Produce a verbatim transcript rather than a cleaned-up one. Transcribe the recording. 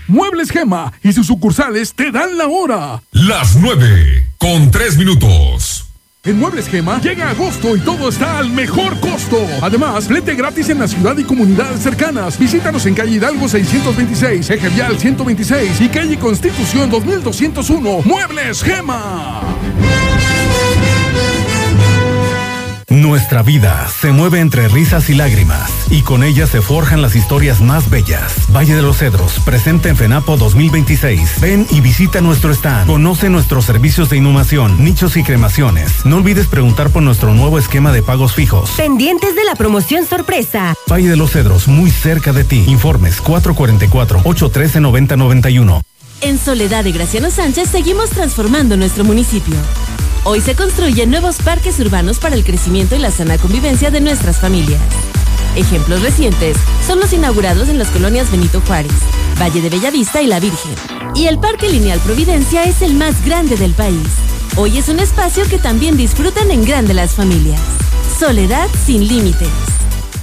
Muebles Gema y sus sucursales te dan la hora. Las nueve con tres minutos. En Muebles Gema llega agosto y todo está al mejor costo. Además, flete gratis en la ciudad y comunidades cercanas. Visítanos en calle Hidalgo seiscientos veintiséis, Eje Vial ciento veintiséis y calle Constitución dos mil doscientos uno. Muebles Gema. Nuestra vida se mueve entre risas y lágrimas, y con ellas se forjan las historias más bellas. Valle de los Cedros, presente en FENAPO dos mil veintiséis. Ven y visita nuestro stand. Conoce nuestros servicios de inhumación, nichos y cremaciones. No olvides preguntar por nuestro nuevo esquema de pagos fijos. Pendientes de la promoción sorpresa. Valle de los Cedros, muy cerca de ti. Informes cuatro cuatro cuatro, ocho uno tres, nueve cero nueve uno. En Soledad de Graciano Sánchez seguimos transformando nuestro municipio. Hoy se construyen nuevos parques urbanos para el crecimiento y la sana convivencia de nuestras familias. Ejemplos recientes son los inaugurados en las colonias Benito Juárez, Valle de Bellavista y La Virgen. Y el Parque Lineal Providencia es el más grande del país. Hoy es un espacio que también disfrutan en grande las familias. Soledad sin límites.